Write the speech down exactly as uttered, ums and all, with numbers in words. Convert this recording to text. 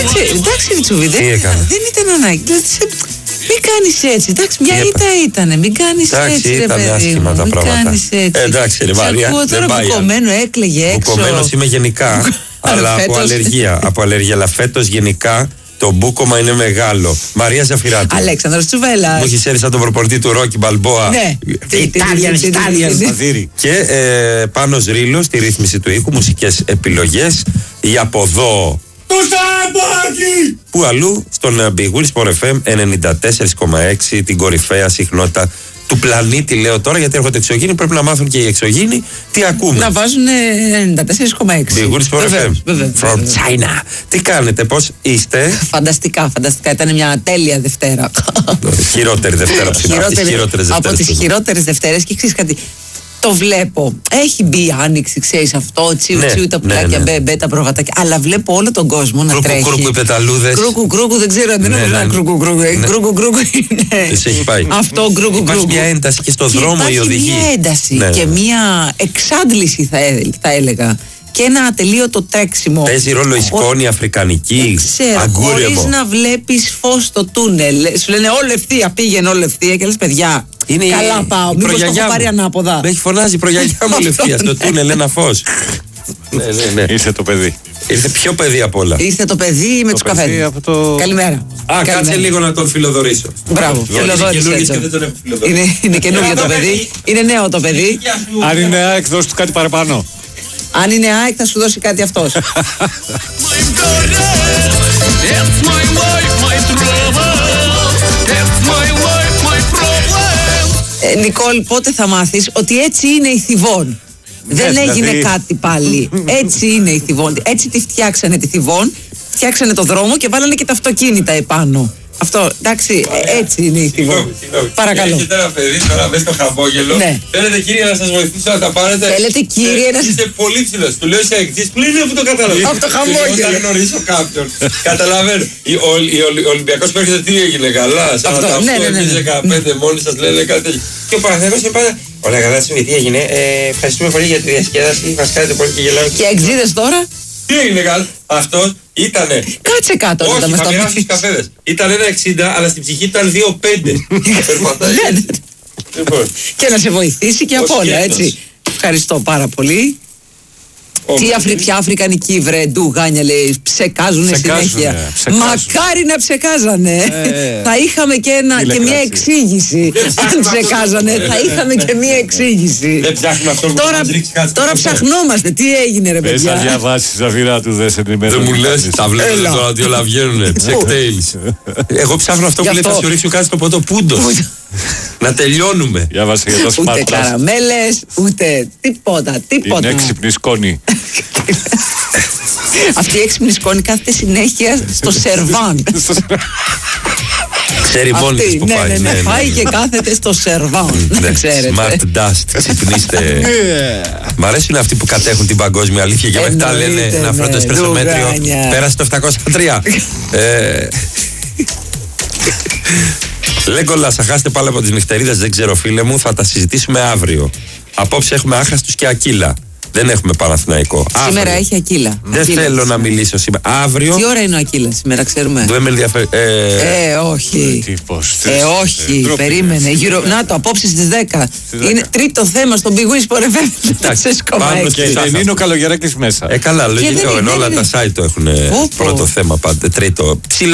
Εντάξει, εντάξει, Ριτσούβι, δεν, δεν ήταν ανάγκη. Μην κάνεις έτσι. Εντάξει, μια ήττα ήτανε. Μην κάνεις έτσι. Εντάξει, ήταν άσχημα τα πράγματα. Εντάξει, ρε Μαρία. Ακούω τώρα μπουκωμένο, έκλαιγε έξω. Μπουκωμένος είμαι γενικά, αλλά από αλλεργία. Από αλλεργία, αλλά φέτος γενικά. Το μπούκομα είναι μεγάλο. Μαρία Ζαφυράτου. Αλέξανδρος Τσουβέλλας. Μου έχει έρθει σαν τον προπονητή του Ρόκι Μπαλμπόα. Ναι. Italian, Italian. Και ε, Πάνος Ρήλος στη ρύθμιση του ήχου, μουσικές επιλογές. Η από εδώ. Το Σταμπάκι! Που αλλού στον Big Wheels Sport εφ εμ ενενήντα τέσσερα κόμμα έξι, την κορυφαία συχνότητα του πλανήτη, λέω τώρα, γιατί έρχονται εξωγήινοι. Πρέπει να μάθουν και οι εξωγήινοι τι ακούμε. Να βάζουν ενενήντα τέσσερα κόμμα έξι. Big Wheels Sport εφ εμ. From China. Τι κάνετε, πώς είστε? Φανταστικά, φανταστικά. Ήταν μια τέλεια Δευτέρα. Χειρότερη Δευτέρα από τις χειρότερες Δευτέρες. Και ξέρεις κάτι. Το βλέπω. Έχει μπει η άνοιξη, ξέρεις αυτό. Τσιου ναι, τσιου τα πουλάκια, ναι, ναι. μπε μπε τα προβατάκια. Αλλά βλέπω όλο τον κόσμο να κρούκου, τρέχει. Κρούκου, οι πεταλούδες. Κρούκου, κρούκου, δεν ξέρω αν δεν είναι ένα κρούκου, κρούκου. Κρούκου, κρούκου είναι. Έχει πάει. Αυτό κρούκου, κρούκου. Υπάρχει μια ένταση και στο δρόμο η οδηγή. Υπάρχει μια ένταση ναι. και μια εξάντληση θα, θα έλεγα. Και ένα ατελείωτο τρέξιμο. Παίζει ρόλο η σκόνη αφρικανική. Χωρίς να βλέπεις φως στο τούνελ. Σου λένε όλο ευθεία, πήγαινε όλο ευθεία και λες παιδιά. Είναι καλά η... πάω, μήπως το έχω πάρει ανάποδα. Με έχει φωνάζει η προγιαγιά μου λευθεία στο τούνελ ένα φως. ναι, ναι, ναι. Ήρθε το παιδί. Ήρθε πιο παιδί απ' όλα. Ήρθε το παιδί με τους καφέδες. Το... Καλημέρα. Α, Καλημέρα. Κάτσε λίγο να τον φιλοδορήσω. Μπράβο, φιλοδόρησε. Είναι, είναι καινούργιο το παιδί. Είναι νέο το παιδί. Αν είναι ΑΕΚ, δώσ' του κάτι παραπάνω. Αν είναι ΑΕΚ, θα σου δώσει κάτι αυτός. ε, Νικόλ, πότε θα μάθεις ότι έτσι είναι η Θηβών? Δεν έγινε δηλαδή κάτι πάλι. Έτσι είναι η Θηβών. Έτσι τη φτιάξανε τη Θηβών. Φτιάξανε το δρόμο και βάλανε και τα αυτοκίνητα επάνω. Αυτό, εντάξει, Ωραία. έτσι είναι η Θηβών. Παρακαλώ. Έχετε ένα παιδί τώρα μέσα στο χαμόγελο. Ναι. Θέλετε κύριε να σας βοηθήσω να τα πάρετε? Θέλετε κύριε να σας... Είστε πολύ ψηλός. Του λέω σε εκτής πλήρη αφού το καταλαβαίνω. Από το χαμόγελο. Θα γνωρίσω κάποιον. Καταλαβαίνω. Ο Ολυμπιακός που έρχεται τι έγινε καλά? Σαν να τα αυτό δεκαπέντε μόνοι σας λένε κάτι τέτοιο. Και ο Παναθηναϊκός είναι πάντα... Ωραία, καλά, τι έγινε. Ευχαριστούμε πολύ για τη διασκέδαση. Μας κάνετε πολύ και γελάμε. Και εξήδες τώρα. Τι έγινε καλά? Αυτός ήτανε. Κάτσε κάτω. Όχι, θα μοιράσει τους καφέδες. Ήταν ένα εξήντα, αλλά στην ψυχή ήταν δύο πέντε. Περπατάει. Και να σε βοηθήσει και από όλα, έτσι. Ευχαριστώ πάρα πολύ. Τι αφρι, ποια αφρικανική βρε ντου γάνια λέει, ψεκάζουνε συνέχεια. Μακάρι να ψεκάζανε. Ε, θα είχαμε και, ένα, και μια εξήγηση. Αν ψεκάζανε, θα είχαμε και μια εξήγηση. Δεν ψάχνουμε αυτό που τώρα, τώρα ψαχνόμαστε. Τι έγινε ρε παιδιά? Πες να διαβάσεις Ζαφυράτου, δεν σε Δεν μου λες, τα βλέπετε τώρα ότι όλα βγαίνουνε. Checktails. Εγώ ψάχνω αυτό που λέει θα σου ρίξω κάτι στο ποτό πούντος. Να τελειώνουμε. Διάβασε για το smart. Ούτε καραμέλες, ούτε τίποτα, τίποτα. Είναι έξυπνη σκόνη. Αυτή η έξυπνη σκόνη κάθεται συνέχεια στο σερβάν. Ξέρει μόνη της που πάει. Ναι, ναι, ναι, πάει και κάθεται στο σερβάν. Δεν ξέρετε. Smart dust, ξυπνήστε. Μ' αρέσουν αυτοί που κατέχουν την παγκόσμια αλήθεια και μετά λένε ένα φρόντο εσπρέσο μέτριο. Πέρασε το επτακόσια τρία. Λέγκολας, θα χάσετε πάλι από τις νυχτερίδες, δεν ξέρω φίλε μου, θα τα συζητήσουμε αύριο. Απόψε έχουμε Άχραστους και Ακύλα. Δεν έχουμε Παναθηναϊκό. Σήμερα αύριο έχει Ακύλα. Δεν Ακύλας. θέλω να μιλήσω σήμερα. Αύριο. Τι ώρα είναι ο Ακύλας σήμερα, ξέρουμε? Δεν με ενδιαφέρει. Ε, ε όχι. Τι, πώς, ε, όχι. Ε, περίμενε. Γύρω, να το, απόψε στις δέκα. Είναι τρίτο θέμα στον Big Wheels Sport εφ εμ. Πάνω και δεν είναι ο Καλογεράκης μέσα. Ε, καλά, λογικό. Όλα τα site το έχουν πρώτο θέμα πάντα. Τρίτο.